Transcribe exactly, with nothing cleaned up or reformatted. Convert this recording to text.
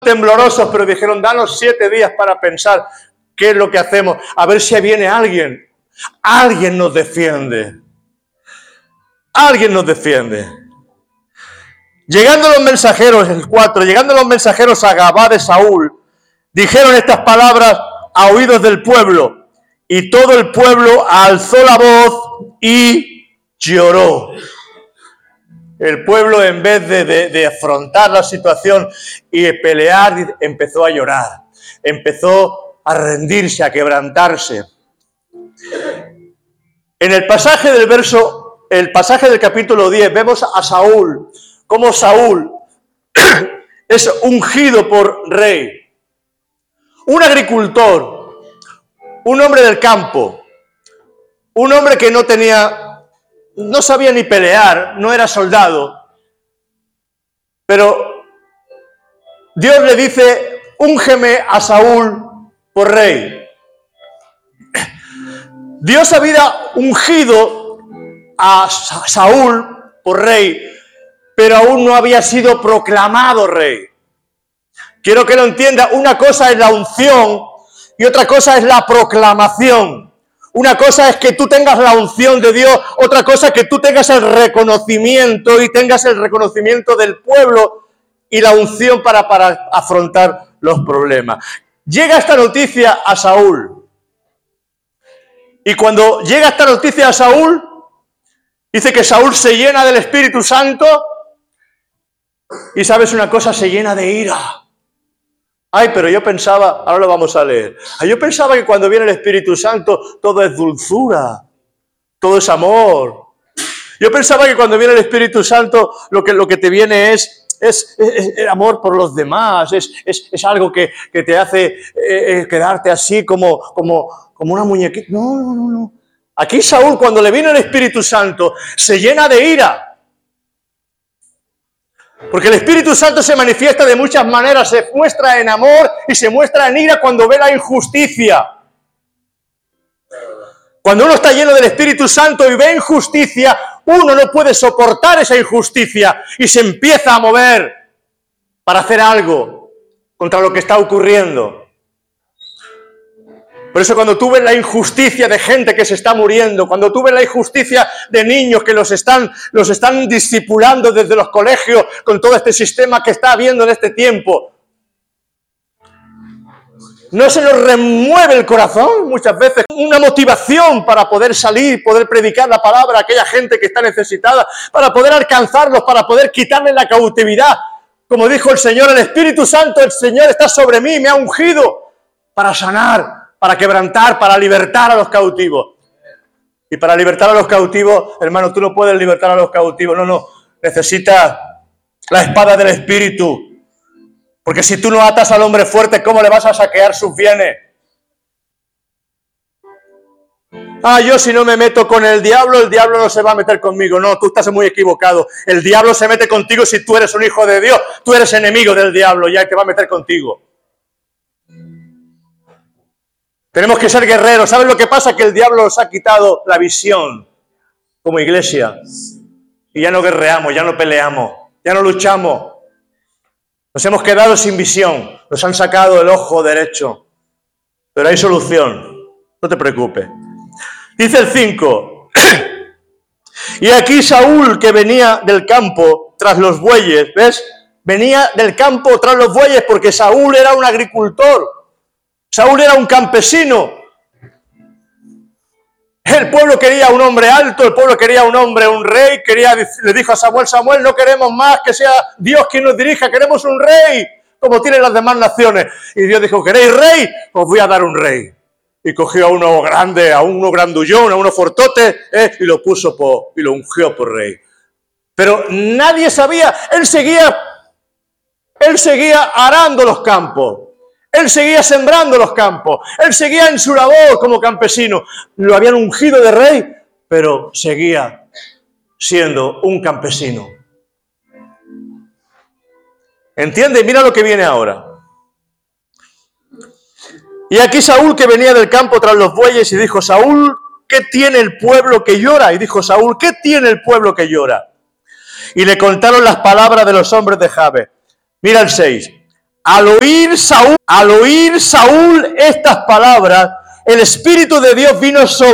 temblorosos, pero dijeron, danos siete días para pensar qué es lo que hacemos, a ver si viene alguien. Alguien nos defiende. Alguien nos defiende. Llegando los mensajeros, el cuatro, llegando los mensajeros a Gabá de Saúl, dijeron estas palabras a oídos del pueblo, y todo el pueblo alzó la voz y lloró. El pueblo, en vez de, de, de afrontar la situación y de pelear, empezó a llorar. Empezó a rendirse, a quebrantarse. En el pasaje del verso, el pasaje del capítulo diez, vemos a Saúl, cómo Saúl es ungido por rey. Un agricultor, un hombre del campo, un hombre que no tenía... No sabía ni pelear, no era soldado. Pero Dios le dice, úngeme a Saúl por rey. Dios había ungido a Saúl por rey, pero aún no había sido proclamado rey. Quiero que lo entienda, una cosa es la unción y otra cosa es la proclamación. Una cosa es que tú tengas la unción de Dios, otra cosa es que tú tengas el reconocimiento y tengas el reconocimiento del pueblo y la unción para, para afrontar los problemas. Llega esta noticia a Saúl. Y cuando llega esta noticia a Saúl, dice que Saúl se llena del Espíritu Santo y, ¿sabes una cosa? Se llena de ira. Ay, pero yo pensaba, ahora lo vamos a leer. Yo pensaba que cuando viene el Espíritu Santo todo es dulzura, todo es amor. Yo pensaba que cuando viene el Espíritu Santo lo que, lo que te viene es, es, es, es amor por los demás, es, es, es algo que, que te hace eh, quedarte así como, como, como una muñequita. No, no, no, no. Aquí Saúl, cuando le viene el Espíritu Santo, se llena de ira. Porque el Espíritu Santo se manifiesta de muchas maneras, se muestra en amor y se muestra en ira cuando ve la injusticia. Cuando uno está lleno del Espíritu Santo y ve injusticia, uno no puede soportar esa injusticia y se empieza a mover para hacer algo contra lo que está ocurriendo. Por eso cuando tú ves la injusticia de gente que se está muriendo, cuando tú ves la injusticia de niños que los están, los están discipulando desde los colegios con todo este sistema que está habiendo en este tiempo, ¿no se nos remueve el corazón muchas veces? Una motivación para poder salir, poder predicar la palabra a aquella gente que está necesitada, para poder alcanzarlos, para poder quitarles la cautividad. Como dijo el Señor, el Espíritu Santo, el Señor está sobre mí, me ha ungido para sanar, para quebrantar, para libertar a los cautivos. Y para libertar a los cautivos, hermano, tú no puedes libertar a los cautivos, no, no. Necesitas la espada del Espíritu. Porque si tú no atas al hombre fuerte, ¿cómo le vas a saquear sus bienes? Ah, yo si no me meto con el diablo, el diablo no se va a meter conmigo. No, tú estás muy equivocado. El diablo se mete contigo si tú eres un hijo de Dios. Tú eres enemigo del diablo, ya que va a meter contigo. Tenemos que ser guerreros. ¿Sabes lo que pasa? Que el diablo nos ha quitado la visión como iglesia. Y ya no guerreamos, ya no peleamos, ya no luchamos. Nos hemos quedado sin visión. Nos han sacado el ojo derecho. Pero hay solución. No te preocupes. Dice el cinco. Y aquí Saúl, que venía del campo tras los bueyes, ¿ves? Venía del campo tras los bueyes porque Saúl era un agricultor. Saúl era un campesino. El pueblo quería un hombre alto, el pueblo quería un hombre, un rey. Quería, le dijo a Samuel, Samuel, no queremos más que sea Dios quien nos dirija, queremos un rey, como tienen las demás naciones. Y Dios dijo, ¿queréis rey? Os voy a dar un rey. Y cogió a uno grande, a uno grandullón, a uno fortote, eh, y lo puso por, y lo ungió por rey. Pero nadie sabía, él seguía, él seguía arando los campos. Él seguía sembrando los campos. Él seguía en su labor como campesino. Lo habían ungido de rey, pero seguía siendo un campesino. ¿Entiende? Mira lo que viene ahora. Y aquí Saúl, que venía del campo tras los bueyes, y dijo, Saúl, ¿qué tiene el pueblo que llora? Y dijo Saúl, ¿qué tiene el pueblo que llora? Y le contaron las palabras de los hombres de Jabe. Mira el seis. Al oír Saúl, al oír Saúl estas palabras, el Espíritu de Dios vino sobre